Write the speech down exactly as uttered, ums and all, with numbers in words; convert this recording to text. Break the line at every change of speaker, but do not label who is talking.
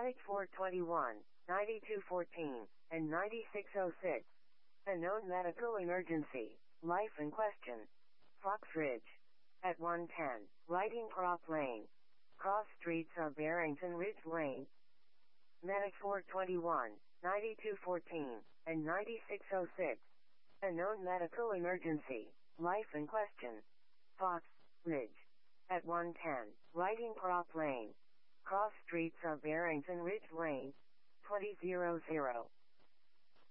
Medic four twenty-one, ninety-two fourteen, and ninety-six oh six. A known medical emergency. Life in question. Fox Ridge. At one ten, Riding Crop Lane. Cross streets of Barrington Ridge Lane. Medic four twenty-one, ninety-two fourteen, and ninety-six oh six. A known medical emergency. Life in question. Fox Ridge. At one ten, Riding Crop Lane. Cross streets of Barrington Ridge Lane. twenty hundred.